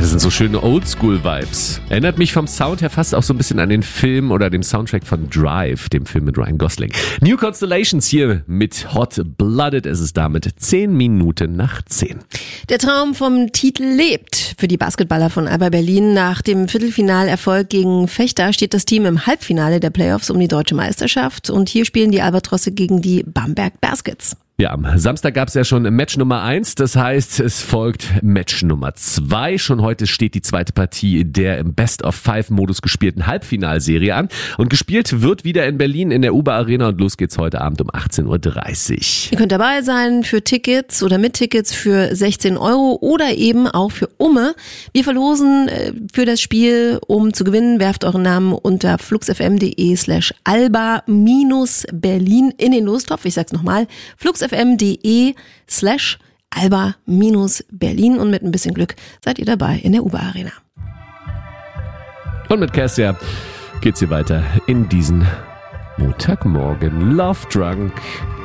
Das sind so schöne Oldschool-Vibes. Erinnert mich vom Sound her fast auch so ein bisschen an den Film oder dem Soundtrack von Drive, dem Film mit Ryan Gosling. New Constellations hier mit Hot Blooded. Es ist damit 10 Minuten nach 10. Der Traum vom Titel lebt. Für die Basketballer von Alba Berlin. Nach dem Viertelfinalerfolg gegen Vechta steht das Team im Halbfinale der Playoffs um die deutsche Meisterschaft. Und hier spielen die Albatrosse gegen die Bamberg Baskets. Ja, am Samstag gab es ja schon Match Nummer 1, das heißt, es folgt Match Nummer 2. Schon heute steht die zweite Partie der im Best-of-5-Modus gespielten Halbfinalserie an. Und gespielt wird wieder in Berlin in der Uber Arena und los geht's heute Abend um 18.30 Uhr. Ihr könnt dabei sein für Tickets oder mit Tickets für 16 € oder eben auch für Umme. Wir verlosen für das Spiel, um zu gewinnen, werft euren Namen unter fluxfm.de/alba-berlin in den Lostopf. Ich sag's nochmal, fluxfm.de/alba-berlin und mit ein bisschen Glück seid ihr dabei in der Uber Arena. Und mit Kessia geht's hier weiter in diesen Montagmorgen. Love Drunk.